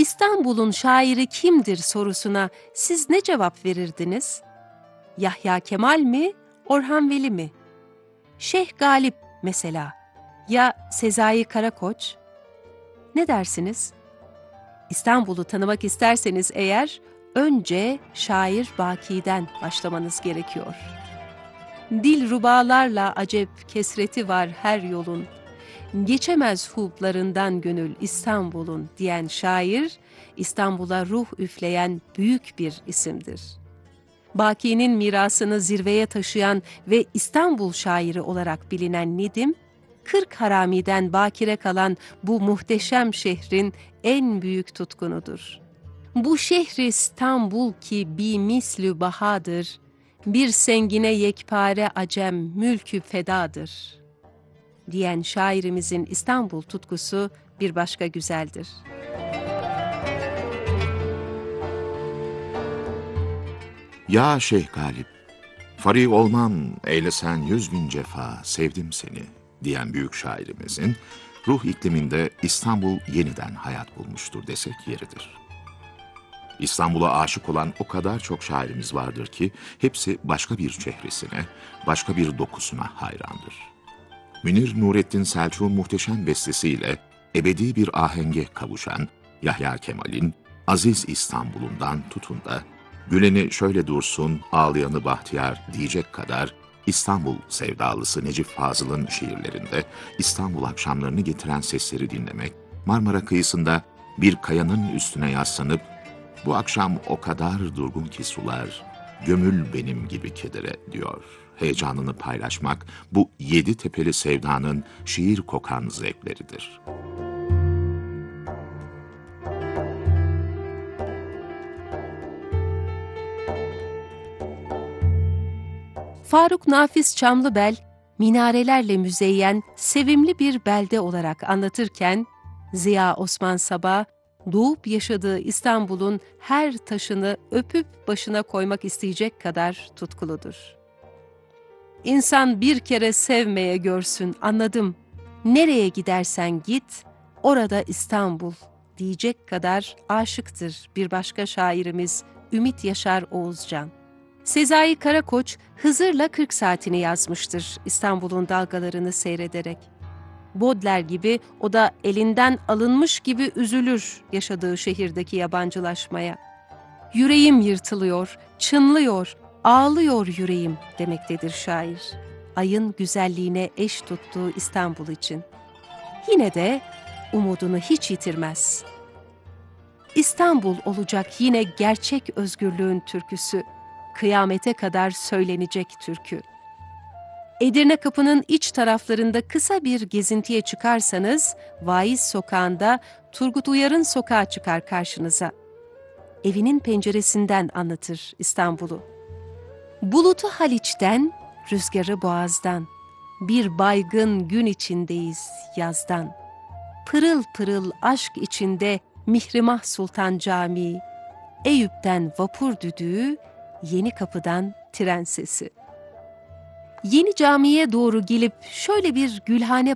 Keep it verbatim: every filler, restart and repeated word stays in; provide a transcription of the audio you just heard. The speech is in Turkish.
İstanbul'un şairi kimdir sorusuna siz ne cevap verirdiniz? Yahya Kemal mi, Orhan Veli mi? Şeyh Galip mesela, ya Sezai Karakoç? Ne dersiniz? İstanbul'u tanımak isterseniz eğer, önce şair Baki'den başlamanız gerekiyor. Dil rubalarla acep kesreti var her yolun, geçemez hublarından gönül İstanbul'un diyen şair, İstanbul'a ruh üfleyen büyük bir isimdir. Baki'nin mirasını zirveye taşıyan ve İstanbul şairi olarak bilinen Nedim, kırk haramiden bakire kalan bu muhteşem şehrin en büyük tutkunudur. Bu şehri İstanbul ki bi mislü bahadır, bir sengine yekpare acem mülkü fedadır diyen şairimizin İstanbul tutkusu bir başka güzeldir. Ya Şeyh Galip, fari olmam eylesen yüz bin cefa, sevdim seni diyen büyük şairimizin ruh ikliminde İstanbul yeniden hayat bulmuştur desek yeridir. İstanbul'a aşık olan o kadar çok şairimiz vardır ki hepsi başka bir çehresine, başka bir dokusuna hayrandır. Münir Nurettin Selçuk'un muhteşem bestesiyle ebedi bir ahenge kavuşan Yahya Kemal'in Aziz İstanbul'undan tutun da güleni şöyle dursun, ağlayanı bahtiyar diyecek kadar İstanbul sevdalısı Necip Fazıl'ın şiirlerinde İstanbul akşamlarını getiren sesleri dinlemek, Marmara kıyısında bir kayanın üstüne yaslanıp bu akşam o kadar durgun ki sular, gömül benim gibi kedere diyor. Heyecanını paylaşmak bu yedi tepeli sevdanın şiir kokan zevkleridir. Faruk Nafiz Çamlıbel, minarelerle müzeyyen sevimli bir belde olarak anlatırken, Ziya Osman Sabah, doğup yaşadığı İstanbul'un her taşını öpüp başına koymak isteyecek kadar tutkuludur. İnsan bir kere sevmeye görsün, anladım. Nereye gidersen git, orada İstanbul diyecek kadar aşıktır bir başka şairimiz Ümit Yaşar Oğuzcan. Sezai Karakoç, Hızır'la kırk saatini yazmıştır İstanbul'un dalgalarını seyrederek. Baudelaire gibi o da elinden alınmış gibi üzülür yaşadığı şehirdeki yabancılaşmaya. Yüreğim yırtılıyor, çınlıyor, ağlıyor yüreğim demektedir şair. Ayın güzelliğine eş tuttuğu İstanbul için. Yine de umudunu hiç yitirmez. İstanbul olacak yine gerçek özgürlüğün türküsü, kıyamete kadar söylenecek türkü. Edirne Kapı'nın iç taraflarında kısa bir gezintiye çıkarsanız, Vaiz Sokağı'nda Turgut Uyar'ın sokağı çıkar karşınıza. Evinin penceresinden anlatır İstanbul'u. Bulutu Haliç'ten, rüzgarı Boğaz'dan, bir baygın gün içindeyiz yazdan. Pırıl pırıl aşk içinde Mihrimah Sultan Camii, Eyüp'ten vapur düdüğü, Yeni Kapı'dan tren sesi. Yeni Cami'ye doğru gelip şöyle bir gülhane